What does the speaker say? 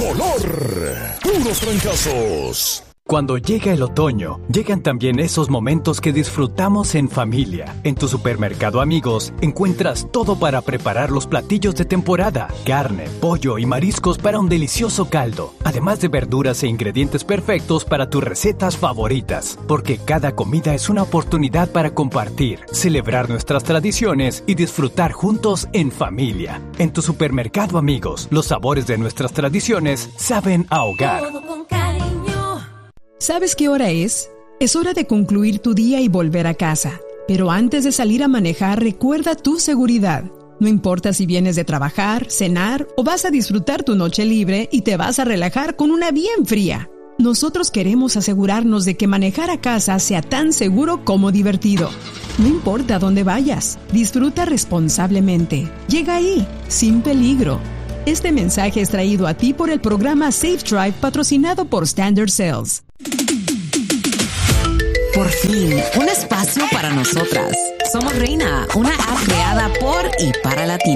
color. Puros trancazos. Cuando llega el otoño, llegan también esos momentos que disfrutamos en familia. En tu supermercado Amigos, encuentras todo para preparar los platillos de temporada. Carne, pollo y mariscos para un delicioso caldo. Además de verduras e ingredientes perfectos para tus recetas favoritas. Porque cada comida es una oportunidad para compartir, celebrar nuestras tradiciones y disfrutar juntos en familia. En tu supermercado Amigos, los sabores de nuestras tradiciones saben a hogar. Todo con cariño. ¿Sabes qué hora es? Es hora de concluir tu día y volver a casa. Pero antes de salir a manejar, recuerda tu seguridad. No importa si vienes de trabajar, cenar o vas a disfrutar tu noche libre y te vas a relajar con una bien fría. Nosotros queremos asegurarnos de que manejar a casa sea tan seguro como divertido. No importa dónde vayas, disfruta responsablemente. Llega ahí, sin peligro. Este mensaje es traído a ti por el programa Safe Drive patrocinado por Standard Sales. Por fin, un espacio para nosotras. Somos Reina, una app creada por y para latinos.